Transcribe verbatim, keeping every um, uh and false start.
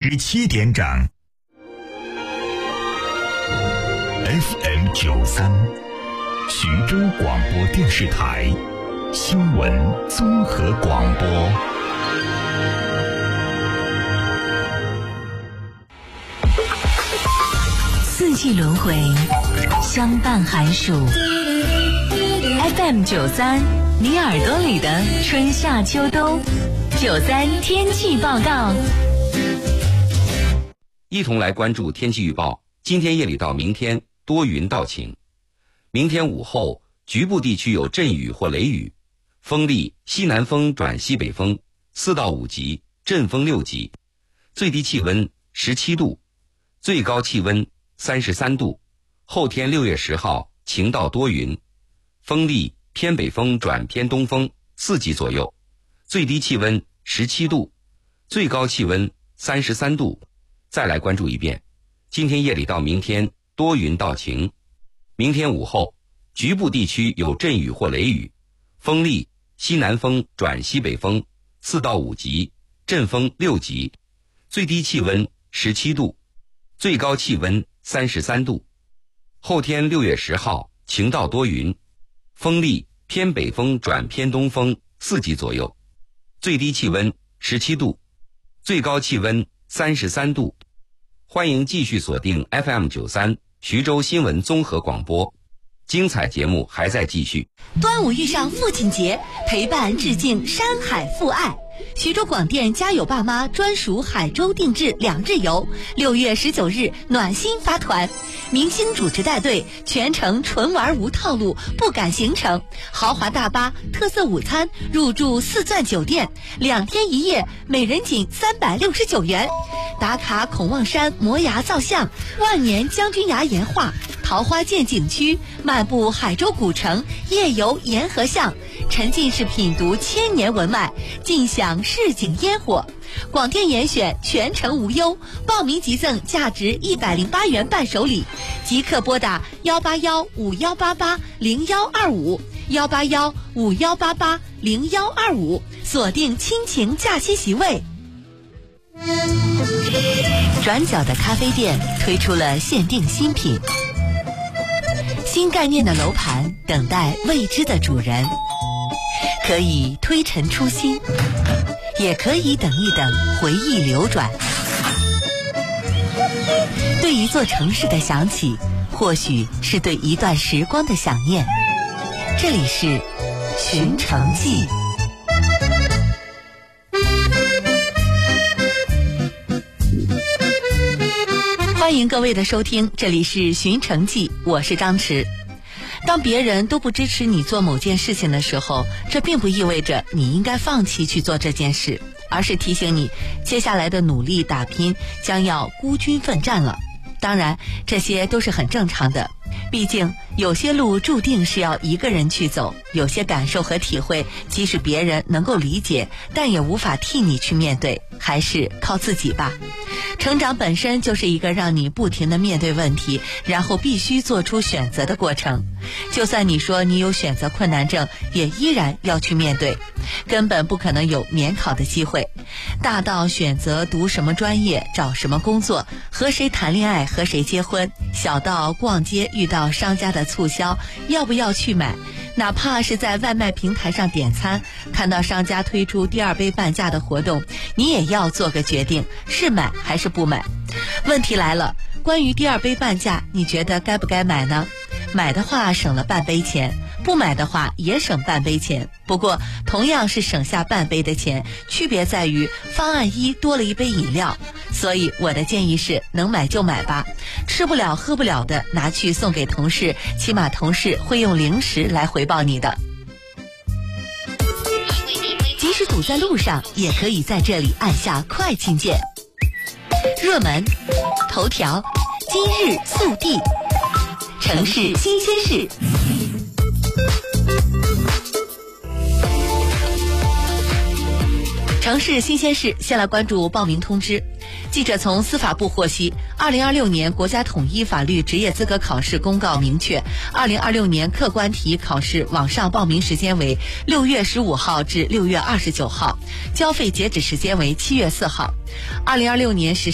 十七点整。F M 九三，徐州广播电视台新闻综合广播。 四季轮回，相伴寒暑。F M 九三，你耳朵里的春夏秋冬。九三天气报告， 一同来关注天气预报。今天夜里到明天多云到晴，明天午后局部地区有阵雨或雷雨，风力西南风转西北风，四到五级，阵风六级，最低气温十七度，最高气温三十三度。后天六月十号晴到多云，风力偏北风转偏东风，四级左右，最低气温十七度，最高气温三十三度。再来关注一遍，今天夜里到明天多云到晴，明天午后局部地区有阵雨或雷雨，风力西南风转西北风，四到五级，阵风六级，最低气温十七度，最高气温三十三度。后天六月十号晴到多云，风力偏北风转偏东风，四级左右，最低气温十七度，最高气温三十三度。欢迎继续锁定 F M 九三徐州新闻综合广播，精彩节目还在继续。 端午遇上父亲节，陪伴致敬山海父爱。徐州广电家有爸妈专属海州定制两日游，六月十九日暖心发团，明星主持带队，全程纯玩无套路，不赶行程，豪华大巴，特色午餐，入住四钻酒店，两天一夜，每人仅三百六十九元。打卡孔望山摩崖造像，万年将军崖岩画，桃花涧景区，漫步海州古城，夜游沿河巷，沉浸式品读千年文脉，尽享市井烟火。广电严选全程无忧，报名即赠价值一百零八元伴手礼，即刻拨打幺八幺五幺八八零幺二五幺八幺五幺八八零幺二五，锁定亲情假期席位。转角的咖啡店推出了限定新品，新概念的楼盘等待未知的主人，可以推陈出新，也可以等一等回忆流转。对一座城市的想起，或许是对一段时光的想念。这里是寻城记。欢迎各位的收听，这里是寻城记，我是张弛。当别人都不支持你做某件事情的时候，这并不意味着你应该放弃去做这件事，而是提醒你接下来的努力打拼将要孤军奋战了。当然这些都是很正常的，毕竟有些路注定是要一个人去走，有些感受和体会即使别人能够理解，但也无法替你去面对，还是靠自己吧。成长本身就是一个让你不停地面对问题，然后必须做出选择的过程。就算你说你有选择困难症，也依然要去面对，根本不可能有免考的机会。大到选择读什么专业，找什么工作，和谁谈恋爱，和谁结婚，小到逛街遇到商家的促销，要不要去买，哪怕是在外卖平台上点餐，看到商家推出第二杯半价的活动，你也要做个决定，是买还是不买。问题来了，关于第二杯半价，你觉得该不该买呢？买的话省了半杯钱，不买的话也省半杯钱，不过同样是省下半杯的钱，区别在于方案一多了一杯饮料。所以我的建议是，能买就买吧，吃不了喝不了的拿去送给同事，起码同事会用零食来回报你的。即使堵在路上，也可以在这里按下快进键。热门头条，今日速递，城市新鲜事。城市新鲜事，先来关注报名通知。记者从司法部获悉，二零二六年国家统一法律职业资格考试公告明确，二零二六年客观题考试网上报名时间为六月十五号至六月二十九号，交费截止时间为七月四号。二零二六年实